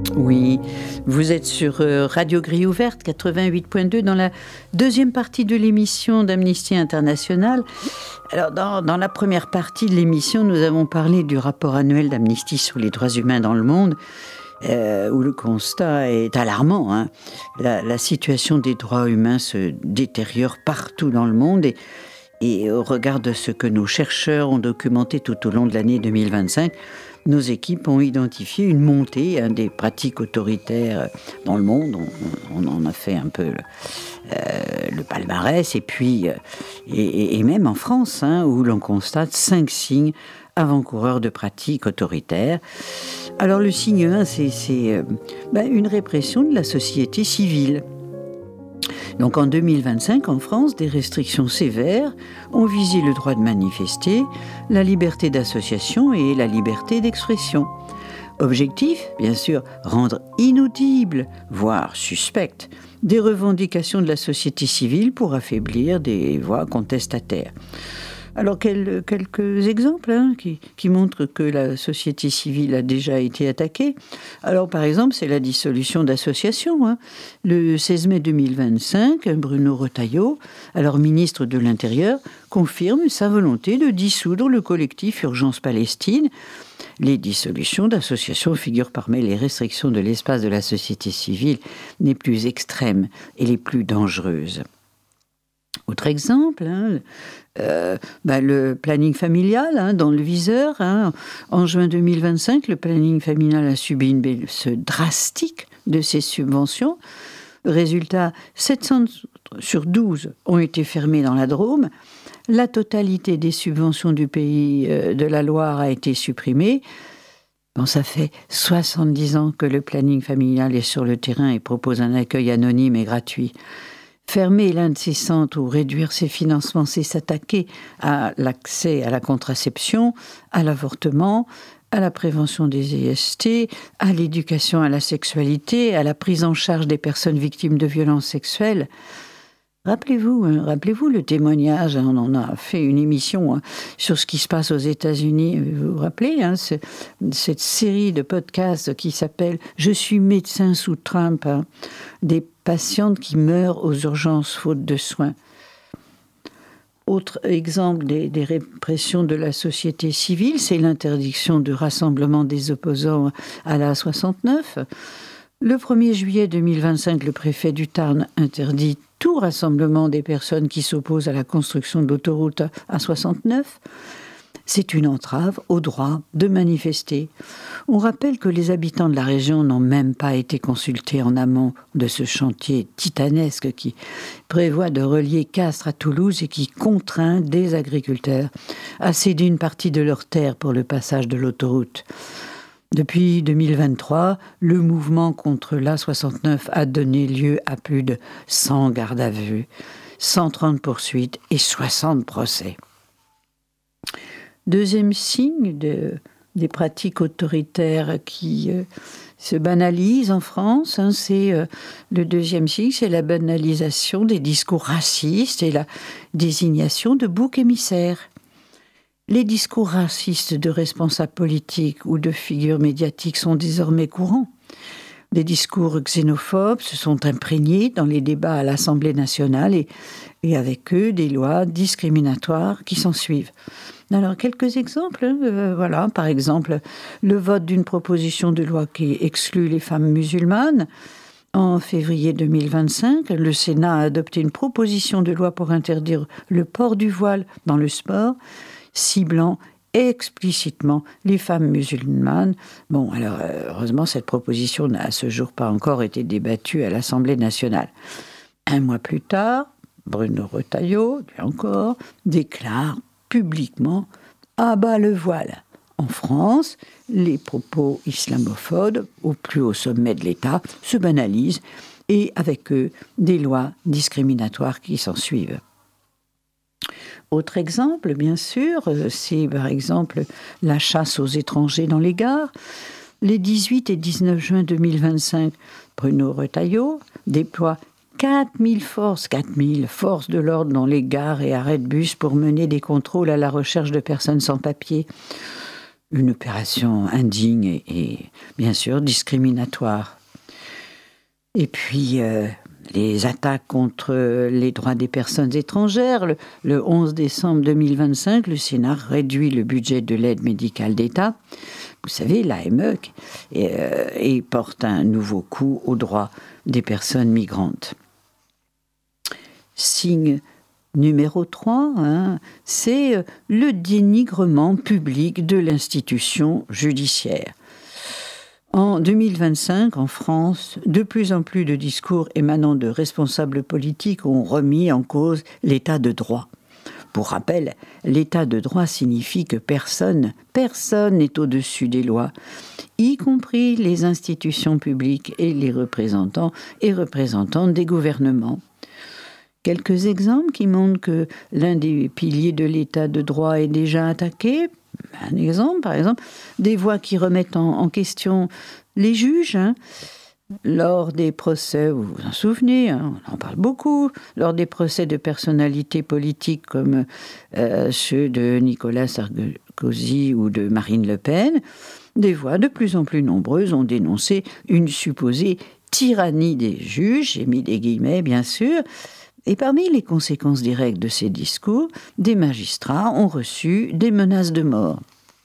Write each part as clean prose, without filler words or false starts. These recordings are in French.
Oui, vous êtes sur Radio Grille Ouverte 88.2 dans la deuxième partie de l'émission d'Amnesty International. Alors dans la première partie de l'émission, nous avons parlé du rapport annuel d'Amnesty sur les droits humains dans le monde, où le constat est alarmant. Hein. La situation des droits humains se détériore partout dans le monde et au regard de ce que nos chercheurs ont documenté tout au long de l'année 2025, nos équipes ont identifié une montée des pratiques autoritaires dans le monde. On en a fait un peu le palmarès, et puis et même en France, hein, où l'on constate 5 signes avant-coureurs de pratiques autoritaires. Alors le signe 1, c'est une répression de la société civile. Donc en 2025, en France, des restrictions sévères ont visé le droit de manifester, la liberté d'association et la liberté d'expression. Objectif, bien sûr, rendre inaudibles, voire suspectes, des revendications de la société civile pour affaiblir des voix contestataires. Alors, quelques exemples qui montrent que la société civile a déjà été attaquée. Alors, par exemple, c'est la dissolution d'associations. Le 16 mai 2025, Bruno Retailleau, alors ministre de l'Intérieur, confirme sa volonté de dissoudre le collectif Urgence Palestine. Les dissolutions d'associations figurent parmi les restrictions de l'espace de la société civile les plus extrêmes et les plus dangereuses. Autre exemple, le planning familial dans le viseur. En juin 2025, le planning familial a subi une baisse drastique de ses subventions. Résultat, 7 centres sur 12 ont été fermés dans la Drôme. La totalité des subventions du pays de la Loire a été supprimée. Ça fait 70 ans que le planning familial est sur le terrain et propose un accueil anonyme et gratuit. Fermer l'un de ces centres ou réduire ses financements, c'est s'attaquer à l'accès à la contraception, à l'avortement, à la prévention des IST, à l'éducation à la sexualité, à la prise en charge des personnes victimes de violences sexuelles. Rappelez-vous le témoignage, on en a fait une émission sur ce qui se passe aux États-Unis. Vous vous rappelez, cette série de podcasts qui s'appelle « Je suis médecin sous Trump », des patientes qui meurent aux urgences faute de soins. Autre exemple des répressions de la société civile, c'est l'interdiction de rassemblement des opposants à l'A69. Le 1er juillet 2025, le préfet du Tarn interdit tout rassemblement des personnes qui s'opposent à la construction de l'autoroute A69. C'est une entrave au droit de manifester. On rappelle que les habitants de la région n'ont même pas été consultés en amont de ce chantier titanesque qui prévoit de relier Castres à Toulouse et qui contraint des agriculteurs à céder une partie de leurs terres pour le passage de l'autoroute. Depuis 2023, le mouvement contre l'A69 a donné lieu à plus de 100 gardes à vue, 130 poursuites et 60 procès. Deuxième signe des pratiques autoritaires qui se banalisent en France, le deuxième signe, c'est la banalisation des discours racistes et la désignation de boucs émissaires. Les discours racistes de responsables politiques ou de figures médiatiques sont désormais courants. Des discours xénophobes se sont imprégnés dans les débats à l'Assemblée nationale et avec eux des lois discriminatoires qui s'ensuivent. Alors, quelques exemples. Par exemple, le vote d'une proposition de loi qui exclut les femmes musulmanes. En février 2025, le Sénat a adopté une proposition de loi pour interdire le port du voile dans le sport, ciblant explicitement les femmes musulmanes. Heureusement, cette proposition n'a à ce jour pas encore été débattue à l'Assemblée nationale. Un mois plus tard, Bruno Retailleau, lui encore, déclare publiquement « à bas le voile ». En France, les propos islamophobes, au plus haut sommet de l'État, se banalisent et avec eux, des lois discriminatoires qui s'ensuivent. Autre exemple, bien sûr, c'est par exemple la chasse aux étrangers dans les gares. Les 18 et 19 juin 2025, Bruno Retailleau déploie 4000 forces de l'ordre dans les gares et arrêts de bus pour mener des contrôles à la recherche de personnes sans papier. une opération indigne et bien sûr discriminatoire. Et puis, les attaques contre les droits des personnes étrangères. Le 11 décembre 2025, le Sénat réduit le budget de l'aide médicale d'État, vous savez, l'AME, et porte un nouveau coup aux droits des personnes migrantes. Signe numéro 3, c'est le dénigrement public de l'institution judiciaire. En 2025, en France, de plus en plus de discours émanant de responsables politiques ont remis en cause l'état de droit. Pour rappel, l'état de droit signifie que personne n'est au-dessus des lois, y compris les institutions publiques et les représentants et représentantes des gouvernements. Quelques exemples qui montrent que l'un des piliers de l'état de droit est déjà attaqué. Un exemple, par exemple, des voix qui remettent en question les juges, lors des procès, vous vous en souvenez, on en parle beaucoup, lors des procès de personnalités politiques comme ceux de Nicolas Sarkozy ou de Marine Le Pen, des voix de plus en plus nombreuses ont dénoncé une supposée tyrannie des juges, j'ai mis des guillemets bien sûr. Et parmi les conséquences directes de ces discours, des magistrats ont reçu des menaces de mort.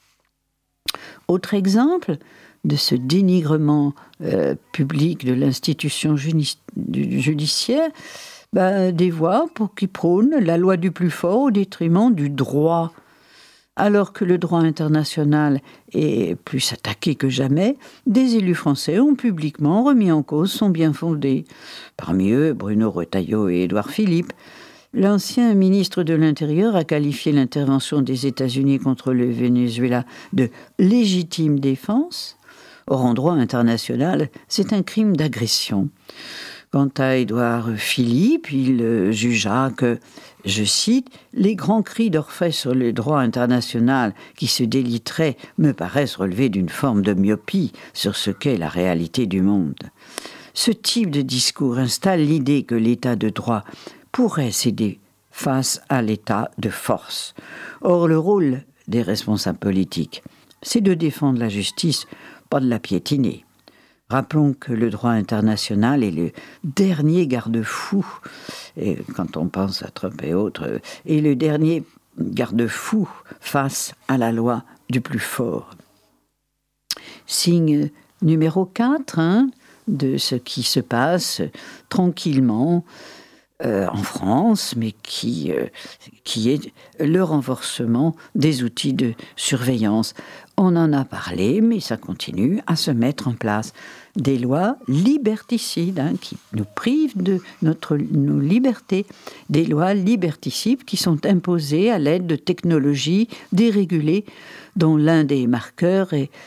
Autre exemple de ce dénigrement public de l'institution judiciaire, des voix qui prônent la loi du plus fort au détriment du droit. Alors que le droit international est plus attaqué que jamais, des élus français ont publiquement remis en cause son bien-fondé. Parmi eux, Bruno Retailleau et Édouard Philippe. L'ancien ministre de l'Intérieur a qualifié l'intervention des États-Unis contre le Venezuela de légitime défense. Or, en droit international, c'est un crime d'agression. Quant à Édouard Philippe, il jugea que, je cite, « les grands cris d'Orphée sur le droit international qui se déliteraient me paraissent relever d'une forme de myopie sur ce qu'est la réalité du monde. » Ce type de discours installe l'idée que l'état de droit pourrait céder face à l'état de force. Or, le rôle des responsables politiques, c'est de défendre la justice, pas de la piétiner. Rappelons que le droit international est le dernier garde-fou, et quand on pense à Trump et autres, est le dernier garde-fou face à la loi du plus fort. Signe numéro 4 de ce qui se passe tranquillement en France, mais qui est le renforcement des outils de surveillance. On en a parlé, mais ça continue à se mettre en place. Des lois liberticides qui nous privent de nos libertés. Des lois liberticides qui sont imposées à l'aide de technologies dérégulées, dont l'un des marqueurs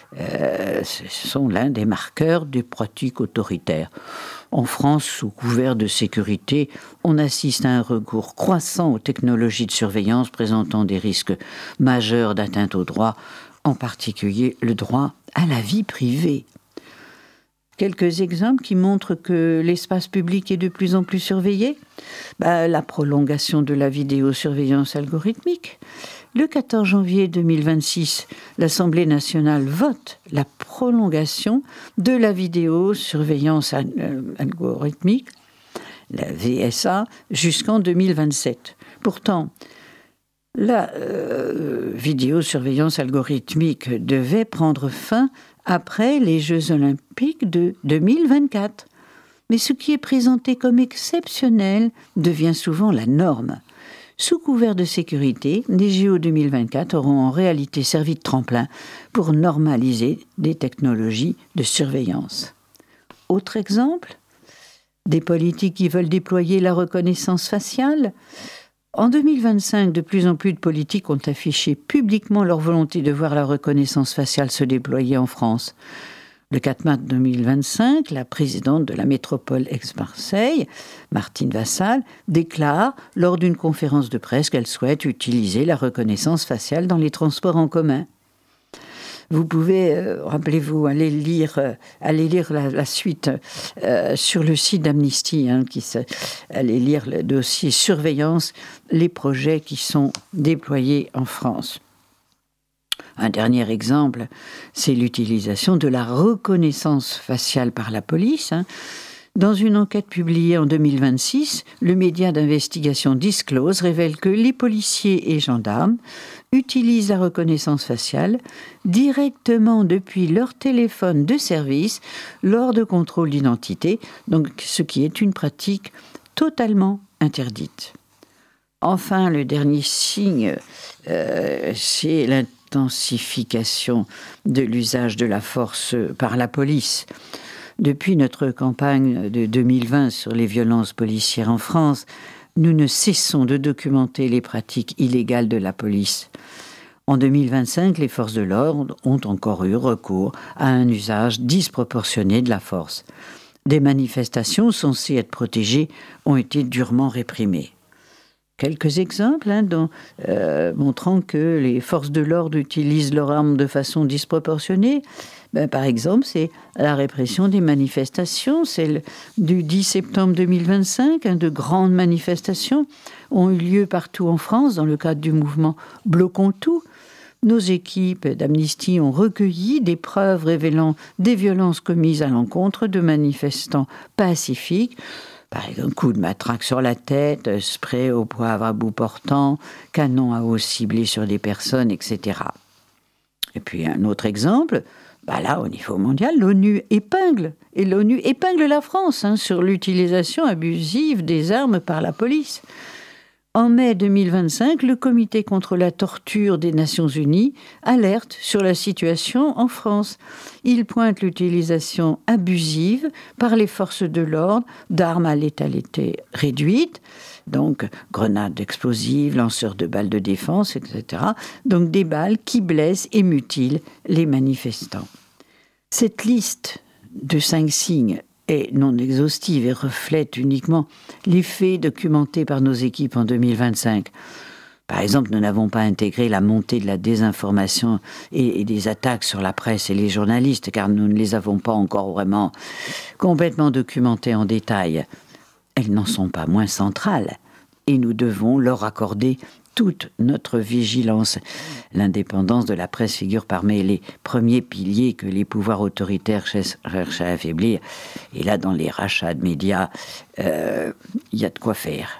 sont l'un des marqueurs des pratiques autoritaires. En France, sous couvert de sécurité, on assiste à un recours croissant aux technologies de surveillance présentant des risques majeurs d'atteinte aux droits, en particulier le droit à la vie privée. Quelques exemples qui montrent que l'espace public est de plus en plus surveillé. La prolongation de la vidéosurveillance algorithmique. Le 14 janvier 2026, l'Assemblée nationale vote la prolongation de la vidéosurveillance algorithmique, la VSA, jusqu'en 2027. Pourtant, la vidéosurveillance algorithmique devait prendre fin après les Jeux olympiques de 2024. Mais ce qui est présenté comme exceptionnel devient souvent la norme. Sous couvert de sécurité, les JO 2024 auront en réalité servi de tremplin pour normaliser des technologies de surveillance. Autre exemple, des politiques qui veulent déployer la reconnaissance faciale. En 2025, de plus en plus de politiques ont affiché publiquement leur volonté de voir la reconnaissance faciale se déployer en France. Le 4 mars 2025, la présidente de la métropole Aix-Marseille, Martine Vassal, déclare lors d'une conférence de presse qu'elle souhaite utiliser la reconnaissance faciale dans les transports en commun. Vous pouvez, rappelez-vous, aller lire la suite sur le site d'Amnesty, aller lire le dossier surveillance, les projets qui sont déployés en France. Un dernier exemple, c'est l'utilisation de la reconnaissance faciale par la police. Dans une enquête publiée en 2026, le média d'investigation Disclose révèle que les policiers et gendarmes utilisent la reconnaissance faciale directement depuis leur téléphone de service lors de contrôles d'identité, donc ce qui est une pratique totalement interdite. Enfin, le dernier signe, c'est l'intensification de l'usage de la force par la police. Depuis notre campagne de 2020 sur les violences policières en France, nous ne cessons de documenter les pratiques illégales de la police. En 2025, les forces de l'ordre ont encore eu recours à un usage disproportionné de la force. Des manifestations censées être protégées ont été durement réprimées. Quelques exemples montrant que les forces de l'ordre utilisent leurs armes de façon disproportionnée. Par exemple, c'est la répression des manifestations. Celle du 10 septembre 2025, de grandes manifestations ont eu lieu partout en France dans le cadre du mouvement Bloquons tout. Nos équipes d'Amnesty ont recueilli des preuves révélant des violences commises à l'encontre de manifestants pacifiques. Par exemple, coup de matraque sur la tête, spray au poivre à bout portant, canon à eau ciblé sur des personnes, etc. Et puis un autre exemple, là, au niveau mondial, l'ONU épingle la France sur l'utilisation abusive des armes par la police. En mai 2025, le Comité contre la torture des Nations Unies alerte sur la situation en France. Il pointe l'utilisation abusive par les forces de l'ordre d'armes à létalité réduite, donc grenades explosives, lanceurs de balles de défense, etc. Donc des balles qui blessent et mutilent les manifestants. Cette liste de 5 signes est non exhaustive et reflète uniquement les faits documentés par nos équipes en 2025. Par exemple, nous n'avons pas intégré la montée de la désinformation et des attaques sur la presse et les journalistes, car nous ne les avons pas encore vraiment complètement documentées en détail. Elles n'en sont pas moins centrales, et nous devons leur accorder toute notre vigilance. L'indépendance de la presse figure parmi les premiers piliers que les pouvoirs autoritaires cherchent à affaiblir. Et là, dans les rachats de médias, il y a de quoi faire.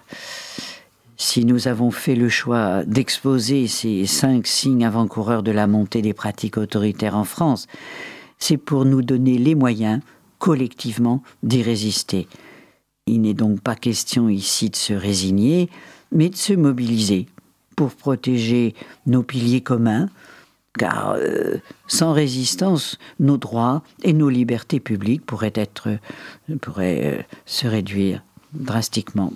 Si nous avons fait le choix d'exposer ces 5 signes avant-coureurs de la montée des pratiques autoritaires en France, c'est pour nous donner les moyens, collectivement, d'y résister. Il n'est donc pas question ici de se résigner, mais de se mobiliser pour protéger nos piliers communs, car sans résistance, nos droits et nos libertés publiques pourraient se réduire drastiquement.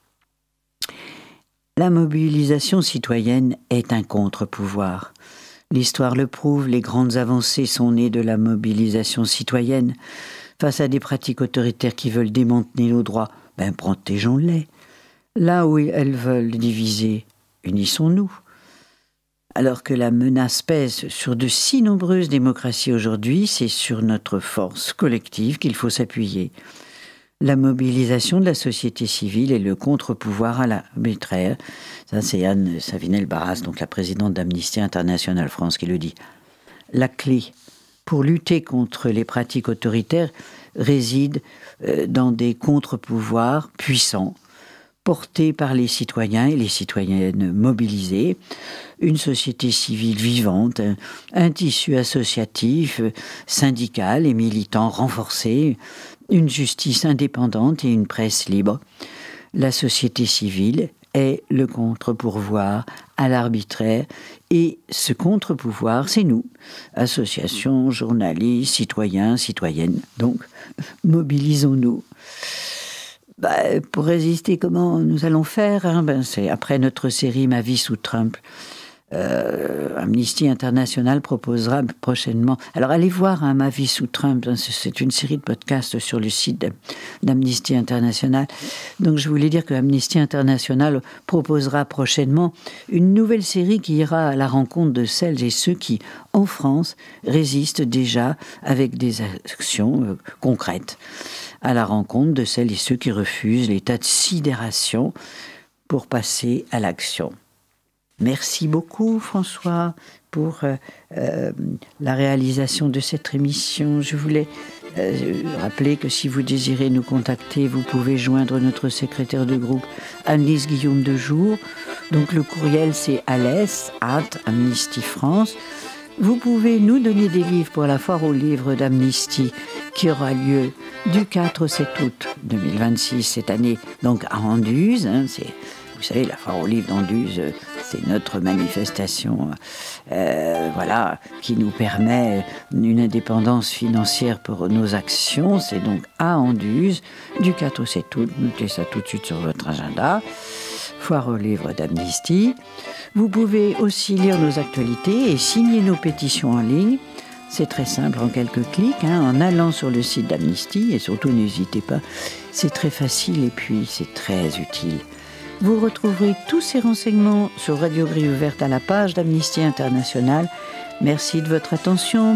La mobilisation citoyenne est un contre-pouvoir. L'histoire le prouve, les grandes avancées sont nées de la mobilisation citoyenne. Face à des pratiques autoritaires qui veulent démanteler nos droits, protégeons-les. Là où elles veulent diviser, unissons-nous. Alors que la menace pèse sur de si nombreuses démocraties aujourd'hui, c'est sur notre force collective qu'il faut s'appuyer. La mobilisation de la société civile et le contre-pouvoir à l'arbitraire. Ça, c'est Anne Savinel-Barras, donc la présidente d'Amnesty International France, qui le dit. La clé pour lutter contre les pratiques autoritaires réside dans des contre-pouvoirs puissants, portés par les citoyens et les citoyennes mobilisés, une société civile vivante, un tissu associatif, syndical et militant renforcé, une justice indépendante et une presse libre. La société civile est le contre-pouvoir à l'arbitraire et ce contre-pouvoir, c'est nous, associations, journalistes, citoyens, citoyennes. Donc, mobilisons-nous. Pour résister, comment nous allons faire c'est après notre série « Ma vie sous Trump ». Amnesty International proposera prochainement... Alors, allez voir « Ma vie sous Trump », c'est une série de podcasts sur le site d'Amnesty International. Donc, je voulais dire que Amnesty International proposera prochainement une nouvelle série qui ira à la rencontre de celles et ceux qui, en France, résistent déjà avec des actions concrètes, à la rencontre de celles et ceux qui refusent l'état de sidération pour passer à l'action. Merci beaucoup, François, pour la réalisation de cette émission. Je voulais rappeler que si vous désirez nous contacter, vous pouvez joindre notre secrétaire de groupe Anne-Lise Guillaume de Jour. Donc le courriel, c'est alès@Amnesty France. Vous pouvez nous donner des livres pour la foire aux livres d'Amnesty qui aura lieu du 4 au 7 août 2026 cette année, donc à Anduze. Vous savez, la foire aux livres d'Anduze, c'est notre manifestation qui nous permet une indépendance financière pour nos actions. C'est donc à Anduze, du 4 au 7 août. Notez ça tout de suite sur votre agenda. Foire aux livres d'Amnesty. Vous pouvez aussi lire nos actualités et signer nos pétitions en ligne. C'est très simple, en quelques clics, en allant sur le site d'Amnesty. Et surtout, n'hésitez pas, c'est très facile et puis c'est très utile. Vous retrouverez tous ces renseignements sur Radio Grille Ouverte à la page d'Amnesty International. Merci de votre attention.